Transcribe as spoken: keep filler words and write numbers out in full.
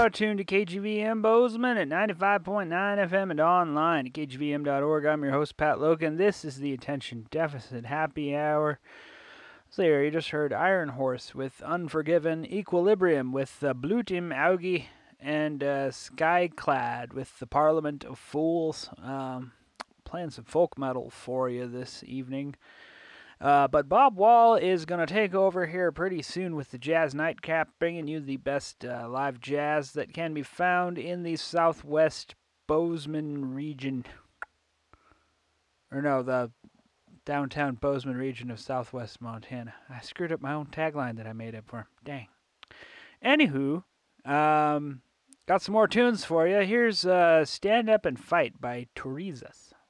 are tuned to K G V M Bozeman at ninety-five point nine F M and online at K G V M dot org. I'm your host, Pat Logan. This is the Attention Deficit Happy Hour. So there, you just heard Iron Horse with Unforgiven, Equilibrium with uh, Blutim Augie, and uh, Skyclad with the Parliament of Fools. Um, playing some folk metal for you this evening. Uh, but Bob Wall is going to take over here pretty soon with the Jazz Nightcap, bringing you the best uh, live jazz that can be found in the southwest Bozeman region. Or no, the downtown Bozeman region of southwest Montana. I screwed up my own tagline that I made up for him. Dang. Anywho, um, got some more tunes for you. Here's uh, Stand Up and Fight by Teresa's.